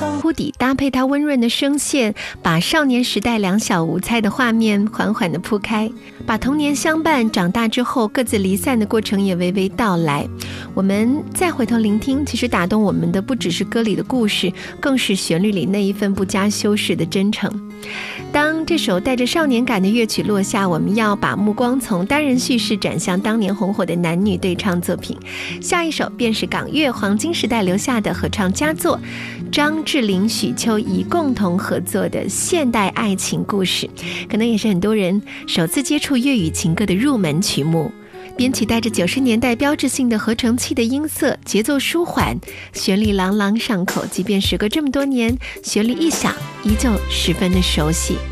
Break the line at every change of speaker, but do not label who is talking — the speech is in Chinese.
铺底搭配它温润的声线，把少年时代两小无猜的画面缓缓地铺开，把童年相伴长大之后各自离散的过程也娓娓道来。我们再回头聆听，其实打动我们的不只是歌里的故事，更是旋律里那一份不加修饰的真诚。当这首带着少年感的乐曲落下，我们要把目光从单人叙事转向当年红火的男女对唱作品。下一首便是港乐黄金时代留下的合唱佳作，张智霖、许秋怡共同合作的现代爱情故事，可能也是很多人首次接触粤语情歌的入门曲目。编曲带着90年代标志性的合成器的音色，节奏舒缓，旋律朗朗上口，即便时隔这么多年，旋律一响依旧十分的熟悉。